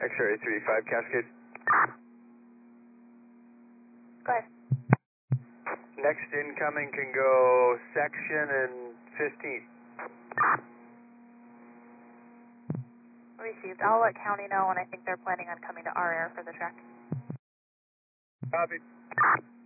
X-ray 385 Cascade. Go ahead. Next incoming can go section and 15. Received. I'll let county know, and I think they're planning on coming to our air for the track. Copy.